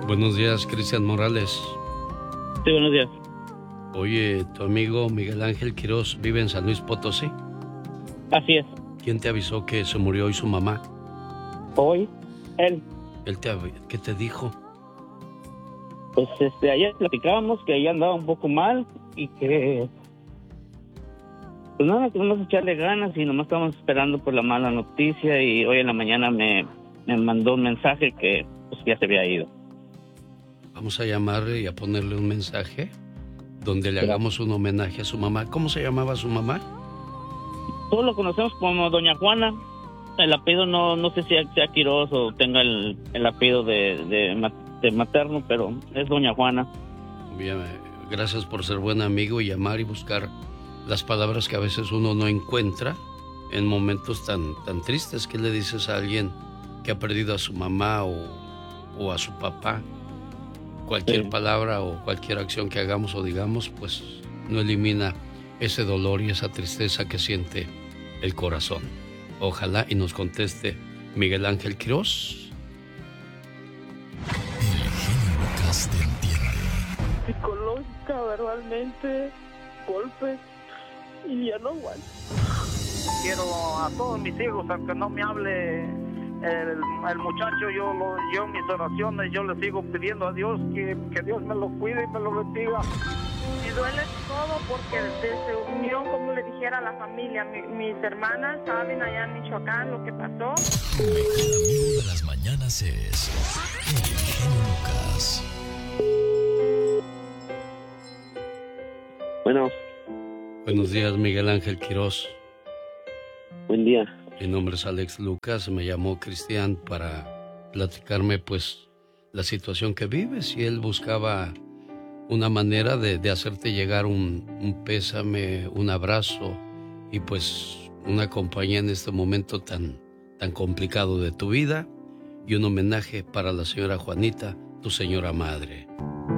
Buenos días, Cristian Morales. Sí, buenos días. Oye, tu amigo Miguel Ángel Quirós vive en San Luis Potosí. Así es. ¿Quién te avisó que se murió hoy su mamá? Hoy, él. ¿Qué te dijo? Pues ayer platicábamos que ella andaba un poco mal y que pues nada, que vamos a echarle ganas y nomás estábamos esperando por la mala noticia y hoy en la mañana me mandó un mensaje que pues ya se había ido. Vamos a llamarle y a ponerle un mensaje donde le hagamos un homenaje a su mamá. ¿Cómo se llamaba su mamá? Todos lo conocemos como Doña Juana. El apellido no sé si sea Quirós o tenga el apellido de materno, pero es Doña Juana. Bien, gracias por ser buen amigo y llamar y buscar las palabras que a veces uno no encuentra en momentos tan tristes. ¿Qué le dices a alguien que ha perdido a su mamá o a su papá? Cualquier palabra o cualquier acción que hagamos o digamos, pues no elimina ese dolor y esa tristeza que siente el corazón. Ojalá y nos conteste Miguel Ángel Quirós. El genio Lucas te entiende. Psicológica, verbalmente, golpes, y ya no aguanto. Quiero a todos mis hijos, aunque no me hable el muchacho, yo mis oraciones, yo le sigo pidiendo a Dios que Dios me lo cuide y me lo bendiga. Me duele todo porque desde unión, como le dijera a la familia, mis hermanas saben allá en Michoacán lo que pasó. Tu mejor amigo de las mañanas es el genio Lucas. Bueno. Buenos días, Miguel Ángel Quirós. Buen día. Mi nombre es Alex Lucas, me llamó Cristian para platicarme pues la situación que vives y él buscaba una manera de hacerte llegar un pésame, un abrazo y pues una compañía en este momento tan complicado de tu vida y un homenaje para la señora Juanita, tu señora madre.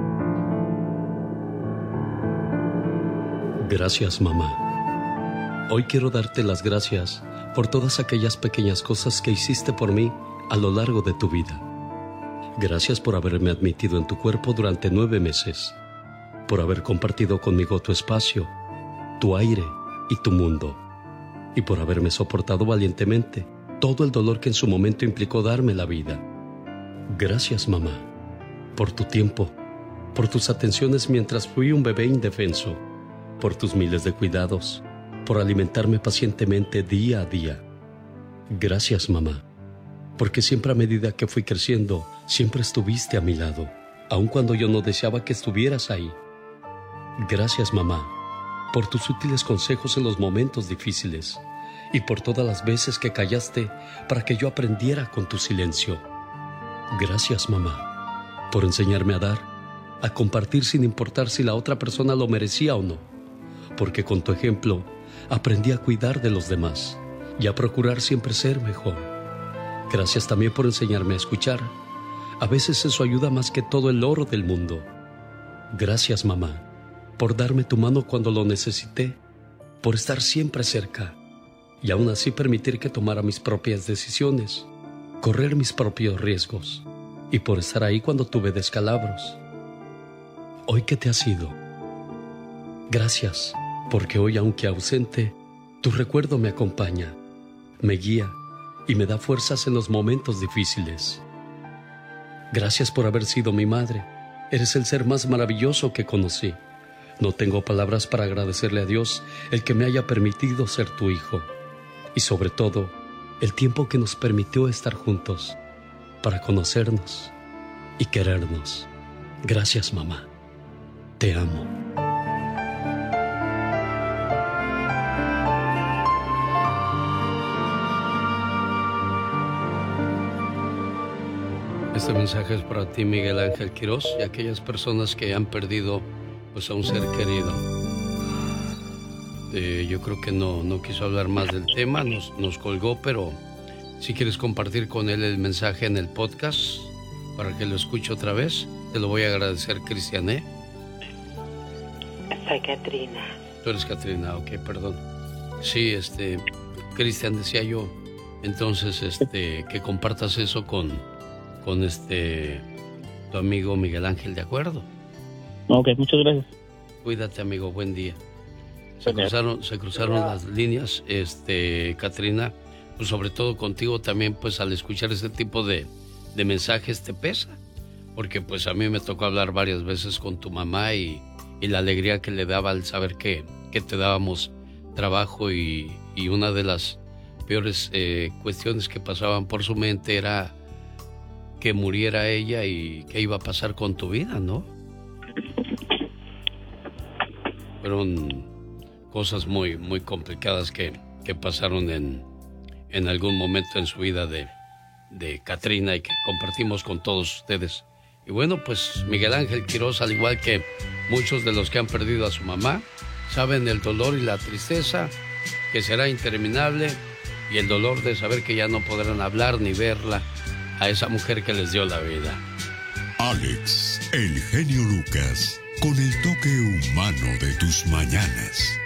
Gracias, mamá. Hoy quiero darte las gracias por todas aquellas pequeñas cosas que hiciste por mí a lo largo de tu vida. Gracias por haberme admitido en tu cuerpo durante 9 meses, por haber compartido conmigo tu espacio, tu aire y tu mundo, y por haberme soportado valientemente todo el dolor que en su momento implicó darme la vida. Gracias, mamá, por tu tiempo, por tus atenciones mientras fui un bebé indefenso, por tus miles de cuidados, por alimentarme pacientemente día a día. Gracias, mamá, porque siempre a medida que fui creciendo, siempre estuviste a mi lado, aun cuando yo no deseaba que estuvieras ahí. Gracias, mamá, por tus útiles consejos en los momentos difíciles y por todas las veces que callaste para que yo aprendiera con tu silencio. Gracias, mamá, por enseñarme a dar, a compartir sin importar si la otra persona lo merecía o no, porque con tu ejemplo aprendí a cuidar de los demás y a procurar siempre ser mejor. Gracias también por enseñarme a escuchar. A veces eso ayuda más que todo el oro del mundo. Gracias, mamá, por darme tu mano cuando lo necesité, por estar siempre cerca y aún así permitir que tomara mis propias decisiones, correr mis propios riesgos y por estar ahí cuando tuve descalabros. Hoy que te has ido, gracias, porque hoy, aunque ausente, tu recuerdo me acompaña, me guía y me da fuerzas en los momentos difíciles. Gracias por haber sido mi madre. Eres el ser más maravilloso que conocí. No tengo palabras para agradecerle a Dios el que me haya permitido ser tu hijo. Y sobre todo, el tiempo que nos permitió estar juntos para conocernos y querernos. Gracias, mamá. Te amo. Este mensaje es para ti, Miguel Ángel Quirós, y aquellas personas que han perdido pues a un ser querido. Yo creo que no quiso hablar más del tema, nos colgó, pero si quieres compartir con él el mensaje en el podcast para que lo escuche otra vez, te lo voy a agradecer, Cristian, ¿eh? Soy Catrina. Tú eres Catrina, ok, perdón. Sí, Cristian, decía yo, entonces, que compartas eso con tu amigo Miguel Ángel, ¿de acuerdo? Ok, muchas gracias. Cuídate, amigo, buen día. Se cruzaron las líneas, Catrina, pues sobre todo contigo también, pues al escuchar este tipo de mensajes te pesa, porque pues a mí me tocó hablar varias veces con tu mamá y la alegría que le daba al saber que te dábamos trabajo y una de las peores cuestiones que pasaban por su mente era que muriera ella y qué iba a pasar con tu vida, ¿no? Fueron cosas muy, muy complicadas que pasaron en algún momento en su vida de Catrina y que compartimos con todos ustedes. Y bueno, pues Miguel Ángel Quirós, al igual que muchos de los que han perdido a su mamá, saben el dolor y la tristeza que será interminable y el dolor de saber que ya no podrán hablar ni verla a esa mujer que les dio la vida. Alex, el genio Lucas, con el toque humano de tus mañanas.